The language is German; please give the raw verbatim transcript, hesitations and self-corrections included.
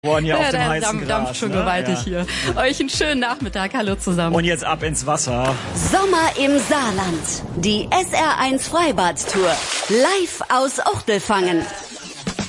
Hier ja, auf dem der heißen Dampf, Gras, dampft schon ne? gewaltig Ja. hier. Euch einen schönen Nachmittag. Hallo zusammen. Und jetzt ab ins Wasser. Sommer im Saarland. Die S R eins Freibad-Tour. Live aus Ochtelfangen.